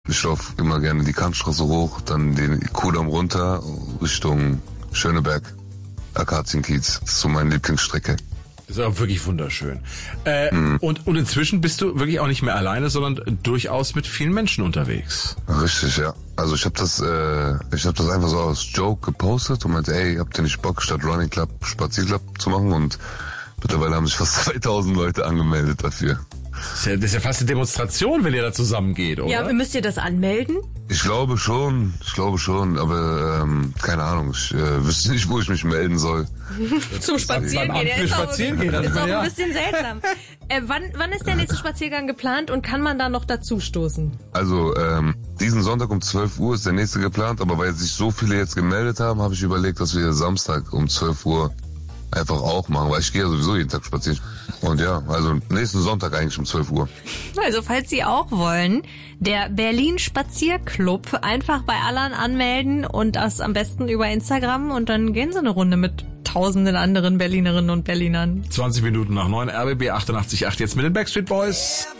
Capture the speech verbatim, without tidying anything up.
Ich laufe immer gerne die Kantstraße hoch, dann den Kudamm runter, Richtung Schöneberg, Akazienkiez. Das ist so meine Lieblingsstrecke. Das ist auch wirklich wunderschön. Äh, mhm. und, und inzwischen bist du wirklich auch nicht mehr alleine, sondern durchaus mit vielen Menschen unterwegs. Richtig, ja. Also ich habe das, äh, ich habe das einfach so als Joke gepostet und meinte, ey, habt ihr nicht Bock, statt Running Club Spazierclub zu machen? Und mittlerweile haben sich fast zweitausend Leute angemeldet dafür. Das ist, ja, das ist ja fast eine Demonstration, wenn ihr da zusammengeht, oder? Ja, müsst ihr das anmelden? Ich glaube schon, ich glaube schon, aber ähm, keine Ahnung, ich äh, wüsste nicht, wo ich mich melden soll. Zum Spazierengehen, ja, ist, Spazierengehen, auch, ist auch ja. ein bisschen seltsam. Äh, wann, wann ist der nächste Spaziergang geplant und kann man da noch dazu stoßen? Also ähm, diesen Sonntag um zwölf Uhr ist der nächste geplant, aber weil sich so viele jetzt gemeldet haben, habe ich überlegt, dass wir Samstag um zwölf Uhr einfach auch machen, weil ich gehe ja sowieso jeden Tag spazieren. Und ja, also nächsten Sonntag eigentlich um zwölf Uhr. Also falls Sie auch wollen, der Berlin Spazierclub, einfach bei Alan anmelden und das am besten über Instagram und dann gehen Sie eine Runde mit tausenden anderen Berlinerinnen und Berlinern. zwanzig Minuten nach neun, R B B achtundachtzig Komma acht jetzt mit den Backstreet Boys.